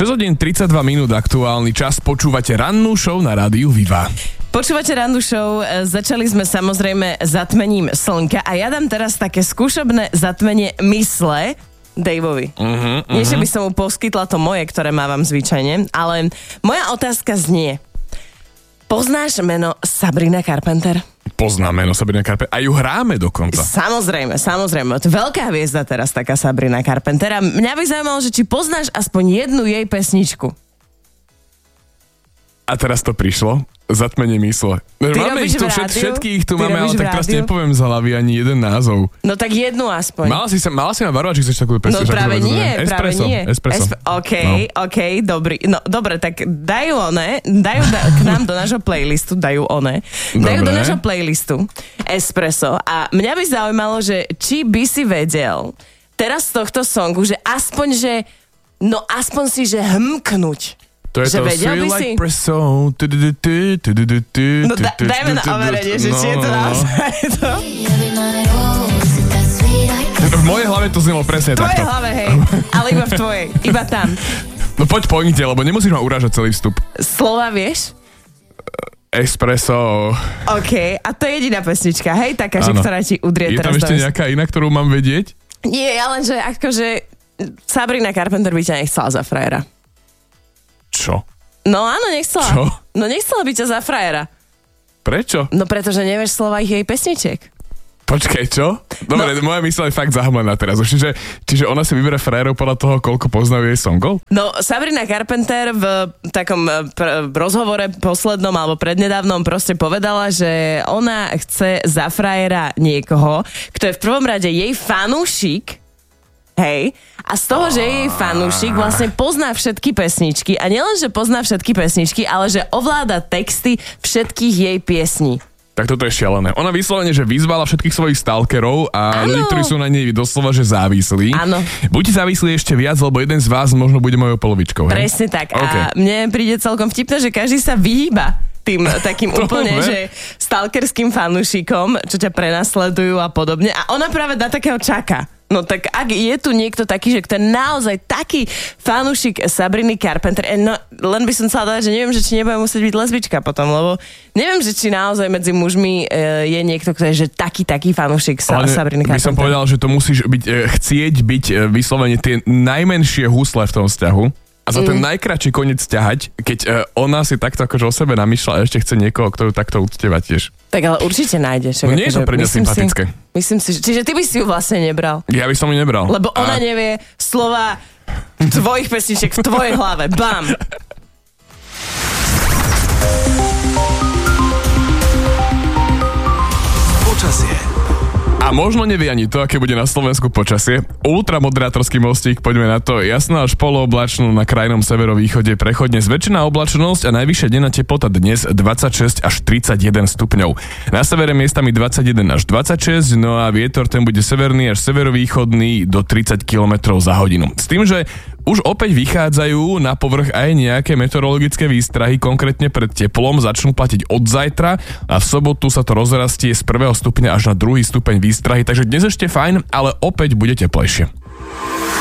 6 hodín 32 minút aktuálny čas, počúvate rannú show na rádiu Viva. Počúvate rannú show, začali sme samozrejme zatmením slnka a ja dám teraz také skúšobné zatmenie mysle Daveovi. Nie, že by som mu poskytla to moje, ktoré mávam zvyčajne, ale moja otázka znie. Poznáš meno Sabrina Carpenter? Poznám meno Sabrina Carpenter a ju hráme dokonca. Samozrejme. To je veľká hviezda teraz, taká Sabrina Carpenter. A mňa by zaujímalo, že či poznáš aspoň jednu jej pesničku. A teraz to prišlo. Zatmenie mysle. Máme ich tu, všetkých tu máme, ale tak teraz nepoviem z hlavy ani jeden názov. No tak jednu aspoň. Mala si ma varovať, či chceš takú pesničku. No práve nie. Espresso. OK, dobrý. No dobre, tak dajú k nám do nášho playlistu, dajú do nášho playlistu Espresso. A mňa by zaujímalo, že či by si vedel teraz z tohto songu, že aspoň si, že hmknúť. To je to Feel Like Presso. No dajme na overenie, že či je to naozaj to. V mojej hlave to znelo presne takto. V tvojej hlave, hej. Ale iba v tvojej. Iba tam. No poď pointe, lebo nemusíš ma urážať celý vstup. Slova vieš? Espresso. OK, a to je jediná pesnička, hej? Taká, že ktorá ti udrie teraz. Je tam ešte nejaká iná, ktorú mám vedieť? Nie, ale že akože Sabrina Carpenter by ťa nechcela za frajera. Čo? No áno, nechcela. Čo? No nechcela by ťa za frajera. Prečo? No pretože nevieš slova jej pesničiek. Počkej, čo? Dobre, moja mysľ je fakt zahmlená teraz. Čiže ona si vyberá frajerov podľa toho, koľko poznajú jej songov? No, Sabrina Carpenter v takom rozhovore poslednom alebo prednedávnom proste povedala, že ona chce za frajera niekoho, kto je v prvom rade jej fanúšik. Hej, a z toho, že jej fanúšik vlastne pozná všetky pesničky a nielen, že pozná všetky pesničky, ale že ovláda texty všetkých jej piesní. Tak toto je šialené. Ona vyslovene, že vyzvala všetkých svojich stalkerov a ľudí, ktorí sú na nej doslova, že závislí. Áno. Buďte závislí ešte viac, lebo jeden z vás možno bude mojou polovičkou. Hej? Presne tak. Okay. A mne príde celkom vtipné, že každý sa vyhýba tým takým úplne, že stalkerským fanúšikom, čo ťa prenasledujú a podobne. A ona práve na takého čaká. No tak ak je tu niekto taký, že kto je naozaj taký fanúšik Sabriny Carpenter, no len by som chcela dať, že neviem, že či nebude musieť byť lesbička potom, lebo neviem, že či naozaj medzi mužmi je niekto, kto je že taký fanúšik Sabriny Carpenter. By som povedal, že to musíš chcieť byť vyslovene tie najmenšie husle v tom vzťahu. A za ten najkračší koniec ťahať, keď ona si takto akože o sebe namýšľa a ešte chce niekoho, kto ju takto uctieva tiež. Tak ale určite nájdeš. No nie je to pre mňa sympatické. Myslím si, čiže ty by si ju vlastne nebral. Ja by som ju nebral. Lebo ona nevie slova tvojich pesničiek v tvojej hlave. Bam! Počasie. A možno nevie ani to, aké bude na Slovensku počasie. Ultramoderátorský mostík, poďme na to. Jasno až polooblačno na krajnom severovýchode, prechodne zväčšená oblačnosť a najvyššia denná teplota dnes 26 až 31 stupňov. Na severe miestami 21 až 26, no a vietor ten bude severný až severovýchodný do 30 km za hodinu. S tým, že už opäť vychádzajú na povrch aj nejaké meteorologické výstrahy, konkrétne pred teplom začnú platiť od zajtra a v sobotu sa to rozrastie z 1. stupňa až na 2. stupeň výstrahy, takže dnes ešte fajn, ale opäť bude teplejšie.